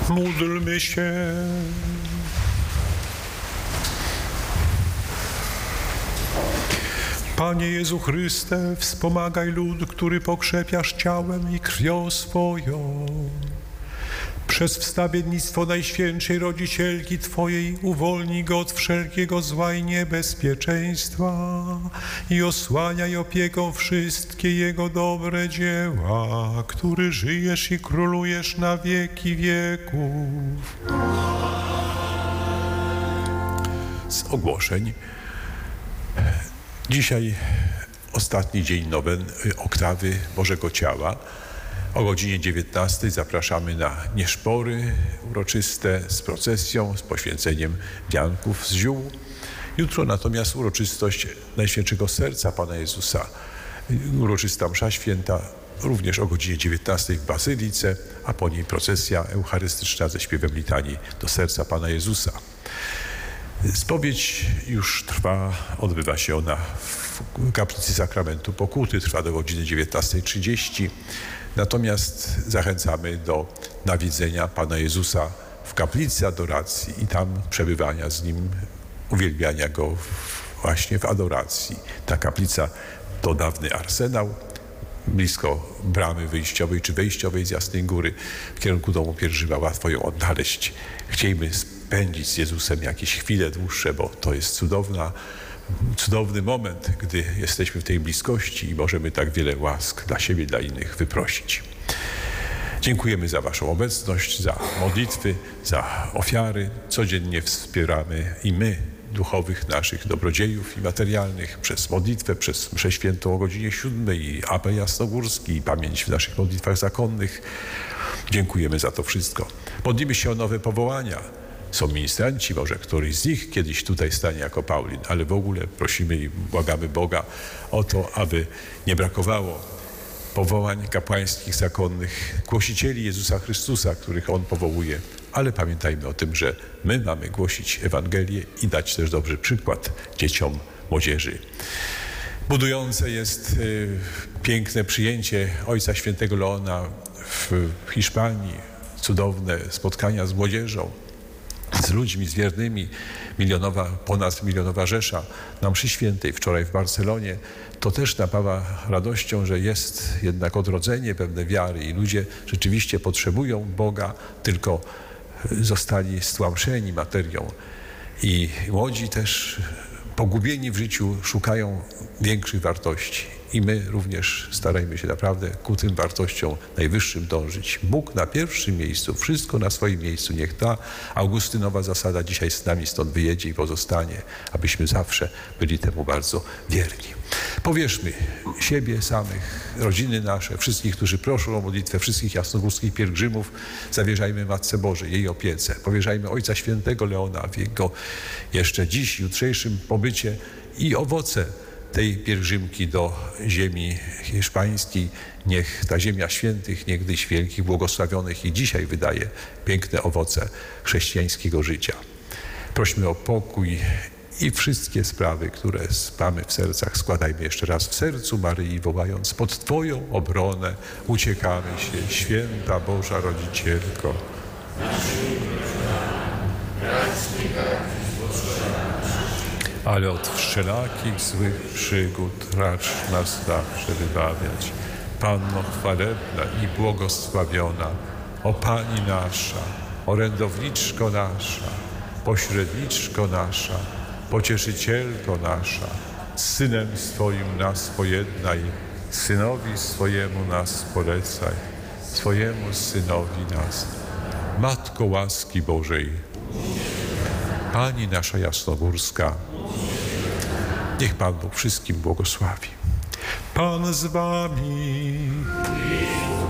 Módlmy się. Panie Jezu Chryste, wspomagaj lud, który pokrzepiasz ciałem i krwią swoją. Przez wstawiennictwo Najświętszej Rodzicielki Twojej uwolnij go od wszelkiego zła i niebezpieczeństwa i osłaniaj opieką wszystkie Jego dobre dzieła, który żyjesz i królujesz na wieki wieków. Z ogłoszeń. Dzisiaj ostatni dzień nowen oktawy Bożego Ciała. O godzinie 19 zapraszamy na nieszpory uroczyste z procesją, z poświęceniem wianków z ziół. Jutro natomiast uroczystość Najświętszego Serca Pana Jezusa. Uroczysta msza święta również o godzinie 19 w Bazylice, a po niej procesja eucharystyczna ze śpiewem litanii do Serca Pana Jezusa. Spowiedź już trwa, odbywa się ona w kaplicy Sakramentu Pokuty, trwa do godziny 19:30. Natomiast zachęcamy do nawiedzenia Pana Jezusa w kaplicy adoracji i tam przebywania z Nim, uwielbiania Go właśnie w adoracji. Ta kaplica to dawny arsenał, blisko bramy wyjściowej czy wejściowej z Jasnej Góry. W kierunku domu pielgrzyma łatwo ją odnaleźć. Chciejmy spędzić z Jezusem jakieś chwile dłuższe, bo to jest cudowny moment, gdy jesteśmy w tej bliskości i możemy tak wiele łask dla siebie, dla innych wyprosić. Dziękujemy za Waszą obecność, za modlitwy, za ofiary. Codziennie wspieramy i my duchowych naszych dobrodziejów i materialnych przez modlitwę, przez mszę świętą o godzinie 7 i apel jasnogórski i pamięć w naszych modlitwach zakonnych. Dziękujemy za to wszystko. Modlimy się o nowe powołania. Są ministranci, może któryś z nich kiedyś tutaj stanie jako Paulin, ale w ogóle prosimy i błagamy Boga o to, aby nie brakowało powołań kapłańskich, zakonnych, głosicieli Jezusa Chrystusa, których On powołuje. Ale pamiętajmy o tym, że my mamy głosić Ewangelię i dać też dobry przykład dzieciom, młodzieży. Budujące jest piękne przyjęcie Ojca Świętego Leona w Hiszpanii, cudowne spotkania z młodzieżą, z ludźmi, z wiernymi, ponad milionowa rzesza na mszy świętej wczoraj w Barcelonie. To też napawa radością, że jest jednak odrodzenie pewne wiary i ludzie rzeczywiście potrzebują Boga, tylko zostali stłamszeni materią. I młodzi też pogubieni w życiu szukają większych wartości. I my również starajmy się naprawdę ku tym wartościom najwyższym dążyć. Bóg na pierwszym miejscu, wszystko na swoim miejscu. Niech ta augustynowa zasada dzisiaj z nami stąd wyjedzie i pozostanie, abyśmy zawsze byli temu bardzo wierni. Powierzmy siebie samych, rodziny nasze, wszystkich, którzy proszą o modlitwę, wszystkich jasnogórskich pielgrzymów. Zawierzajmy Matce Bożej, jej opiece. Powierzajmy Ojca Świętego Leona w jego jeszcze dziś, jutrzejszym pobycie i owoce tej pielgrzymki do ziemi hiszpańskiej. Niech ta ziemia świętych, niegdyś wielkich, błogosławionych i dzisiaj wydaje piękne owoce chrześcijańskiego życia. Prośmy o pokój i wszystkie sprawy, które mamy w sercach, składajmy jeszcze raz w sercu Maryi, wołając: pod Twoją obronę uciekamy się, Święta Boża Rodzicielko. Ale od wszelakich złych przygód racz nas zawsze wybawiać. Panno chwalebna i błogosławiona, o Pani nasza, orędowniczko nasza, pośredniczko nasza, pocieszycielko nasza, z Synem swoim nas pojednaj, Synowi swojemu nas polecaj, swojemu Synowi nas. Matko łaski Bożej, Pani nasza jasnogórska, niech Pan Bóg wszystkim błogosławi. Pan z Wami.